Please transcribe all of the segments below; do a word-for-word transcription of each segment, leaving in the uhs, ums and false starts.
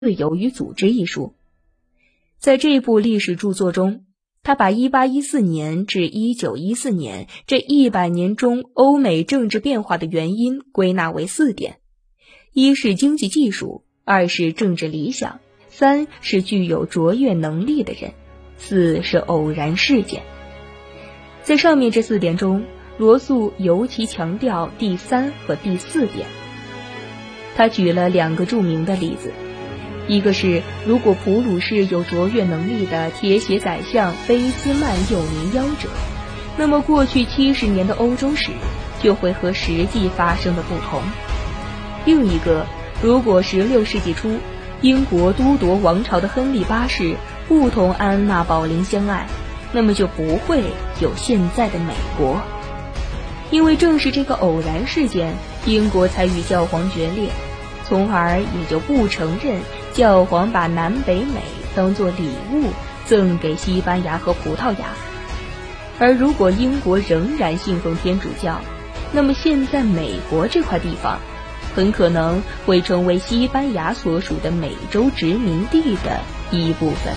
队友与组织》一书。在这部历史著作中，他把一八一四年至一九一四年这一百年中欧美政治变化的原因归纳为四点：一是经济技术，二是政治理想，三是具有卓越能力的人，四是偶然事件。在上面这四点中，罗素尤其强调第三和第四点。他举了两个著名的例子，一个是如果普鲁士有卓越能力的铁血宰相俾斯曼幼年夭折，那么过去七十年的欧洲史就会和实际发生的不同。另一个，如果十六世纪初英国都铎王朝的亨利八世不同安娜宝琳相爱，那么就不会有现在的美国。因为正是这个偶然事件，英国才与教皇决裂，从而也就不承认教皇把南北美当作礼物赠给西班牙和葡萄牙。而如果英国仍然信奉天主教，那么现在美国这块地方很可能会成为西班牙所属的美洲殖民地的一部分。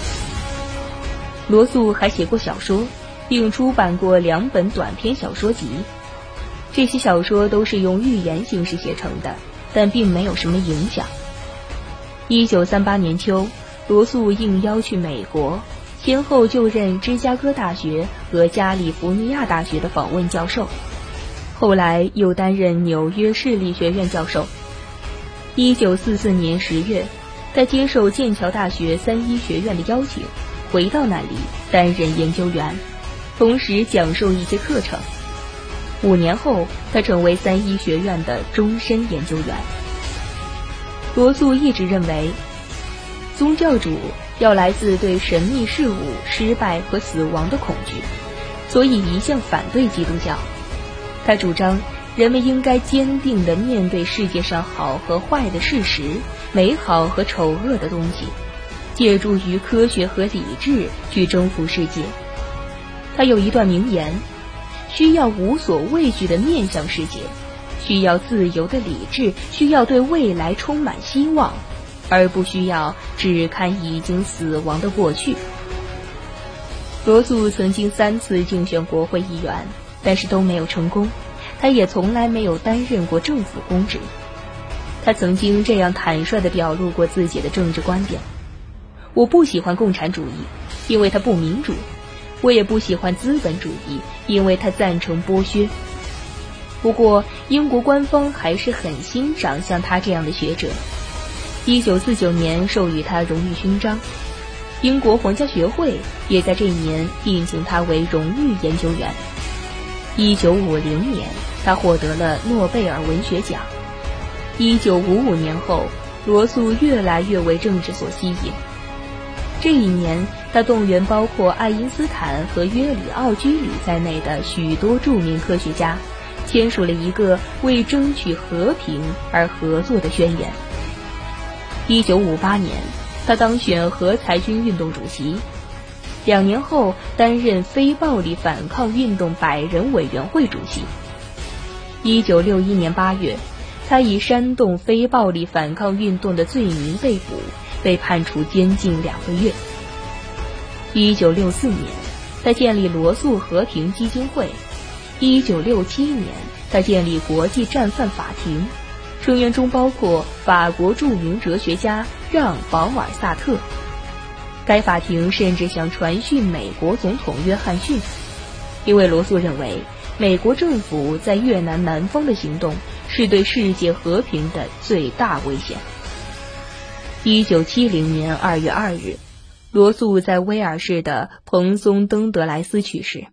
罗素还写过小说，并出版过两本短篇小说集，这些小说都是用寓言形式写成的，但并没有什么影响。一九三八年秋，罗素应邀去美国，先后就任芝加哥大学和加利福尼亚大学的访问教授，后来又担任纽约市立学院教授。一九四四年十月，他接受剑桥大学三一学院的邀请，回到那里担任研究员，同时讲授一些课程。五年后，他成为三一学院的终身研究员。罗素一直认为，宗教主要来自对神秘事物、失败和死亡的恐惧，所以一向反对基督教。他主张人们应该坚定地面对世界上好和坏的事实，美好和丑恶的东西，借助于科学和理智去征服世界。他有一段名言：需要无所畏惧地面向世界，需要自由的理智，需要对未来充满希望，而不需要只看已经死亡的过去。罗素曾经三次竞选国会议员，但是都没有成功，他也从来没有担任过政府公职。他曾经这样坦率地表露过自己的政治观点：我不喜欢共产主义，因为它不民主；我也不喜欢资本主义，因为它赞成剥削。不过英国官方还是很欣赏像他这样的学者，一九四九年授予他荣誉勋章，英国皇家学会也在这一年聘请他为荣誉研究员。一九五零年，他获得了诺贝尔文学奖。一九五五年后，罗素越来越为政治所吸引。这一年，他动员包括爱因斯坦和约里奥居里在内的许多著名科学家，签署了一个为争取和平而合作的宣言。一九五八年，他当选核裁军运动主席。两年后，担任非暴力反抗运动百人委员会主席。一九六一年八月，他以煽动非暴力反抗运动的罪名被捕，被判处监禁两个月。一九六四年，他建立罗素和平基金会。一九六七年，他建立国际战犯法庭，成员中包括法国著名哲学家让·保尔萨特。该法庭甚至想传讯美国总统约翰逊，因为罗素认为美国政府在越南南方的行动是对世界和平的最大危险。一九七零年二月二日，罗素在威尔士的蓬松登德莱斯去世。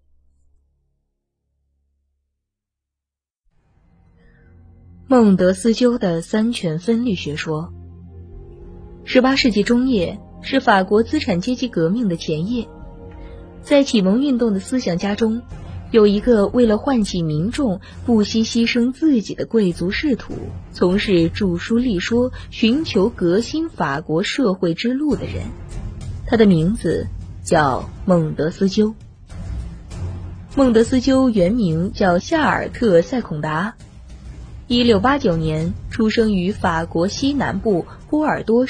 孟德斯鸠的三权分立学说。十八世纪中叶是法国资产阶级革命的前夜，在启蒙运动的思想家中，有一个为了唤起民众不惜牺牲自己的贵族仕途，从事著书立说，寻求革新法国社会之路的人，他的名字叫孟德斯鸠。孟德斯鸠原名叫夏尔特·塞孔达，一六八九年出生于法国西南部波尔多